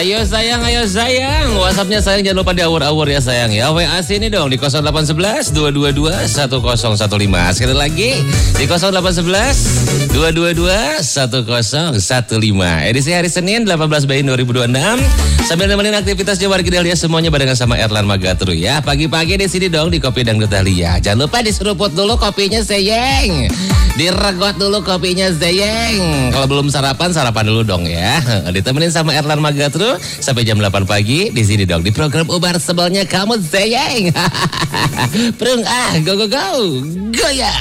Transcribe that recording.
Ayo sayang. WhatsAppnya sayang jangan lupa diawur-awur ya sayang ya. WA sini dong di 0811 222 1015. Sekali lagi di 0811 222 1015. Edisi hari Senin 18 Mei 2026. Sambil nemenin aktivitasnya warga Dahlia semuanya barengan sama Erlan Magatru ya. Pagi-pagi di sini dong di Kopi Dangdut Dahlia. Jangan lupa diseruput dulu kopinya sayang. Diregot dulu kopinya sayang. Kalau belum sarapan dulu dong ya. Ditemenin sama Erlan Magatru sampai jam 8 pagi di sini dong di program Ubar Sebelnya Kamu sayang. Prung go ya.